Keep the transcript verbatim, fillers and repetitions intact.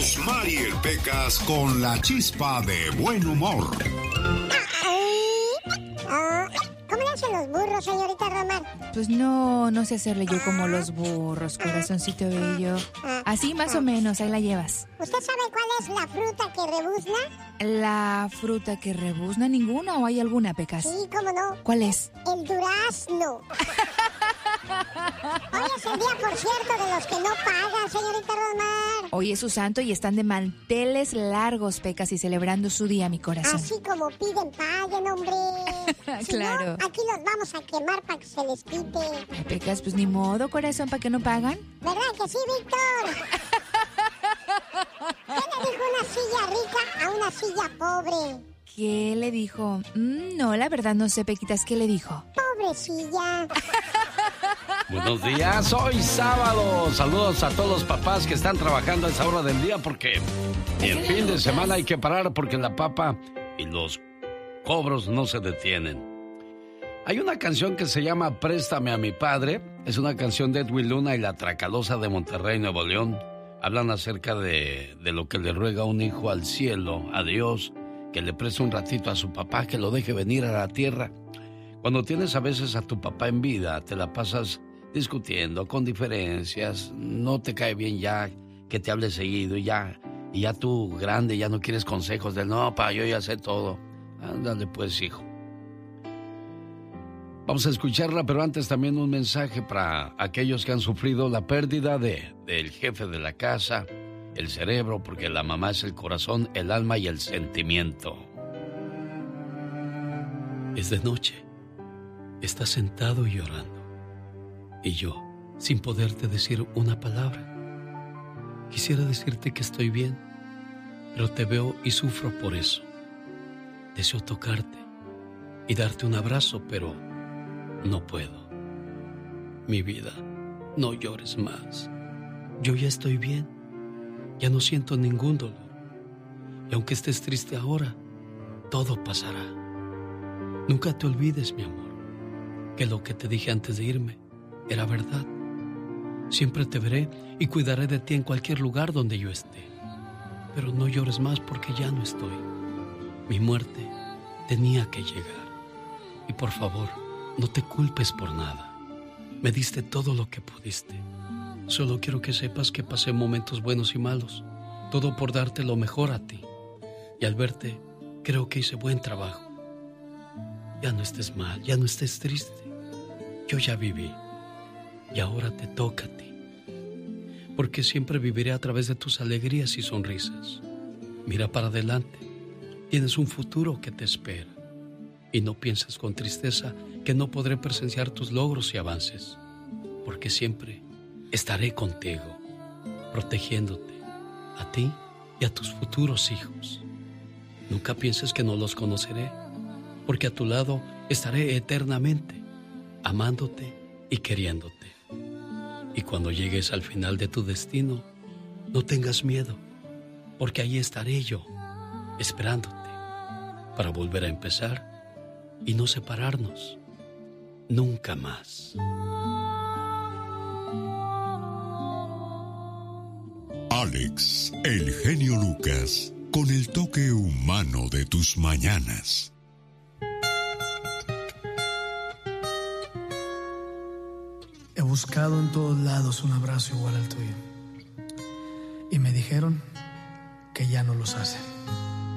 Rosmar y el Pecas con la chispa de buen humor. ¿Cómo le hacen los burros, señorita Romar? Pues no, no sé hacerle yo como los burros, corazoncito bello. Así más o menos, ahí la llevas. ¿Usted sabe cuál es la fruta que rebuzna? ¿La fruta que rebuzna? ¿Ninguna o hay alguna, Pecas? Sí, ¿cómo no? ¿Cuál es? El durazno. Hoy es el día, por cierto, de los que no pagan, señorita Romar. Hoy es su santo y están de manteles largos, Pecas, y celebrando su día, mi corazón. Así como piden, paguen, hombre. Si claro. No, aquí los vamos a quemar para que se les quite. Ay, Pecas, pues ni modo, corazón, ¿para que no pagan? ¿Verdad que sí, Víctor? ¿Qué le dijo una silla rica a una silla pobre? ¿Qué le dijo? Mm, no, la verdad no sé, Pequitas, ¿qué le dijo? Pobrecilla. Buenos días, hoy sábado. Saludos a todos los papás que están trabajando a esa hora del día porque en fin de semana hay que parar porque la papa y los cobros no se detienen. Hay una canción que se llama Préstame a mi padre. Es una canción de Edwin Luna y la Tracalosa de Monterrey, Nuevo León. Hablan acerca de, de lo que le ruega un hijo al cielo, a Dios, que le preste un ratito a su papá, que lo deje venir a la tierra. Cuando tienes a veces a tu papá en vida, te la pasas discutiendo, con diferencias, no te cae bien ya que te hable seguido y ya, y ya tú grande ya no quieres consejos de no, pa, yo ya sé todo. Ándale pues, hijo. Vamos a escucharla, pero antes también un mensaje para aquellos que han sufrido la pérdida de, del jefe de la casa, el cerebro, porque la mamá es el corazón, el alma y el sentimiento. Es de noche. Estás sentado y llorando. Y yo, sin poderte decir una palabra. Quisiera decirte que estoy bien, pero te veo y sufro por eso. Deseo tocarte y darte un abrazo, pero no puedo. Mi vida, no llores más. Yo ya estoy bien. Ya no siento ningún dolor. Y aunque estés triste ahora, todo pasará. Nunca te olvides, mi amor, que lo que te dije antes de irme era verdad. Siempre te veré y cuidaré de ti en cualquier lugar donde yo esté. Pero no llores más porque ya no estoy. Mi muerte tenía que llegar. Y por favor, no te culpes por nada. Me diste todo lo que pudiste. Solo quiero que sepas que pasé momentos buenos y malos. Todo por darte lo mejor a ti. Y al verte, creo que hice buen trabajo. Ya no estés mal, ya no estés triste. Yo ya viví. Y ahora te toca a ti. Porque siempre viviré a través de tus alegrías y sonrisas. Mira para adelante. Tienes un futuro que te espera. Y no pienses con tristeza que no podré presenciar tus logros y avances. Porque siempre estaré contigo, protegiéndote, a ti y a tus futuros hijos. Nunca pienses que no los conoceré, porque a tu lado estaré eternamente, amándote y queriéndote. Y cuando llegues al final de tu destino, no tengas miedo, porque ahí estaré yo, esperándote, para volver a empezar y no separarnos nunca más. Alex, el genio Lucas, con el toque humano de tus mañanas. He buscado en todos lados un abrazo igual al tuyo. Y me dijeron que ya no los hacen.